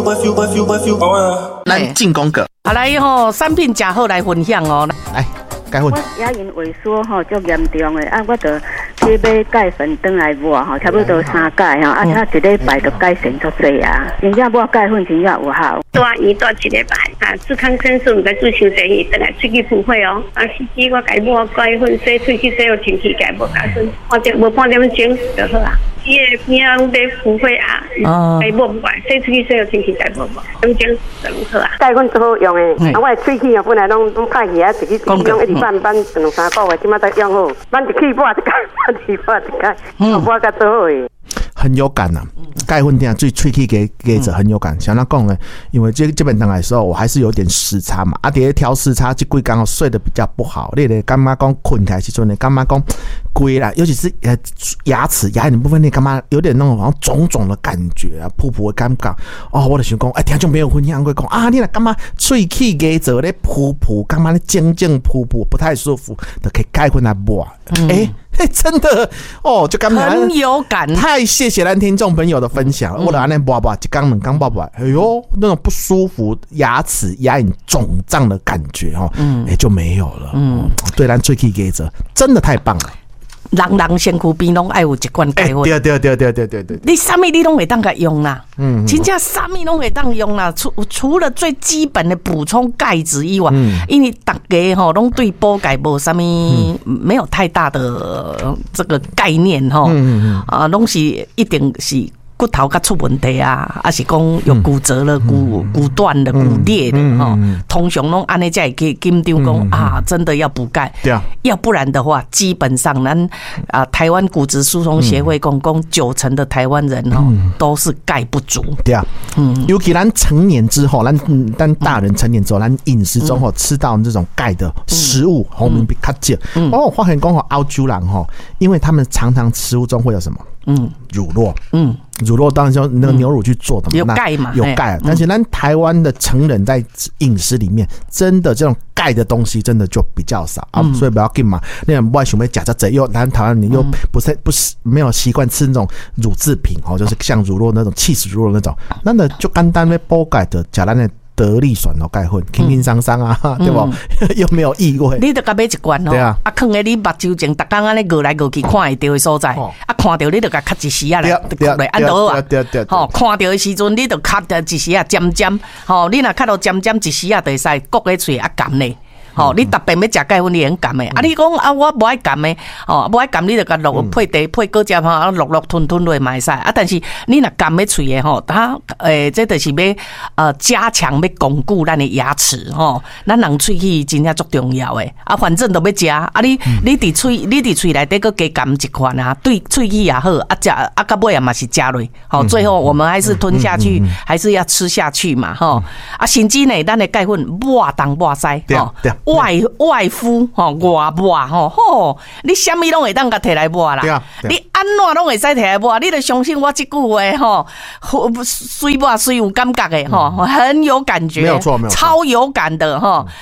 咱进攻个， 好来吼，产品真好来分享哦。 来，改粉。 我牙龈萎缩吼，足严重的，我就去买钙粉回来抹吼，差不多3钙吼，他一礼拜就改善足侪啊，真正抹钙粉真正有效。 大医大一礼拜啊，治康生素唔该做伤济，等来喙齿不会哦。啊，司机我改抹钙粉，洗喙齿洗到清气，改抹钙粉，半点钟就好啊。伊个边啊，在浮会啊，改抹不管，洗喙齿洗到清气，改抹抹，两钟就好啊。 钙粉最好用的，啊，我的喙齿啊本来拢歹去啊，自己用一直办2、3个月，即马才用好。咱一去抹一盖，咱一抹一盖，抹甲做好的。 很有感呐、钙粉店最喙齿给者很有感。像他讲呢，因为这本档来的时候，我还是有点时差嘛，啊，伫调时差，这几刚好睡得比较不好。你咧干妈讲困起来时阵呢，干妈讲龟啦，尤其是牙龈部分，你干妈有点那种好像肿肿的感觉啊，噗噗的感觉。哦，我就想讲，听众朋友分享过讲啊，你若干嘛喙齿给者咧噗噗，干嘛咧静静噗噗不太舒服，就可以钙粉来抹。真的哦，就刚很有感， 太谢谢咱听众朋友的分享了。我的安尼拔拔，一刚2刚拔拔，哎呦，那种不舒服、牙龈肿胀的感觉哦，就没有了。对，咱最 key 给者真的太棒了。 人身躯边拢爱有一罐钙粉。 对， 你啥物你拢会当甲用啦，真正啥物拢会当用啦。除了最基本的补充钙质以外，因为大家吼拢对补钙无啥物没有太大的这个概念吼，拢是一定是骨头甲出问题啊，还是讲有骨折了、骨断了、骨裂的哈，通常拢安尼才会去紧张讲啊，真的要补钙。对啊，要不然的话，基本上咱台湾骨质疏松协会讲90%的台湾人哈都是钙不足。 对啊，尤其咱成年之后，咱大人成年之后，咱饮食中吼吃到这种钙的食物，我们比较少。我发现讲吼澳洲人吼，因为他们常常食物中会有什么？乳酪。乳酪当然就那个牛乳去做的嘛， 有钙嘛， 有钙。但是咱台湾的成人在饮食里面，真的这种钙的东西真的就比较少啊，所以不要紧嘛。那不爱想要假这又咱台湾人又不是没有习惯吃那种乳制品哦，就是像乳酪那种起司乳酪那种，那呢就简单的补钙的，假咱的得力选咯钙粉，轻轻松松啊，对不？又没有异味。 你得甲买一罐哦，啊，放在你目睭前，逐工安尼过来过去看会到的所在，啊，看到你就甲吸一时啊来，来安倒啊，吼，看到的时阵你就吸一时啊，尖，吼，你若吸到尖一时啊，就会使割咧喙啊含咧。你特别要食钙粉，你很含的。你讲啊，我不爱含的，不爱含，你就甲落配茶配果汁落吞落嘛会使。但是你若含咧喙的它这就是要加强要巩固咱的牙齿咱人喙齿真正足重要的。反正都要食你伫喙内底搁加含一款啊，对喙齿也好。食到尾嘛是食落。最后我们还是吞下去，还是要吃下去嘛甚至呢，咱的钙粉抹东抹西外敷外抹你啥物拢会当甲摕来抹啦。你安怎拢会使摕来抹，你著相信我这句话水抹水有感觉的很有感觉，没有错，超有感的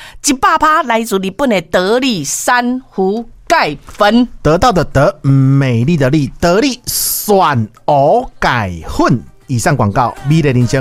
100%来自日本的得力珊瑚钙粉， 得到的得，美丽的丽，得力选蚵钙粉。以上广告，美丽人生。